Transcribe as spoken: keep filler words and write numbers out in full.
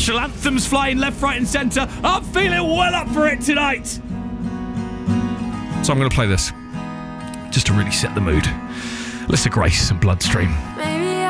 National anthems flying left, right and centre. I'm feeling well up for it tonight. So I'm going to play this just to really set the mood. Listen to Grace and Bloodstream. Maybe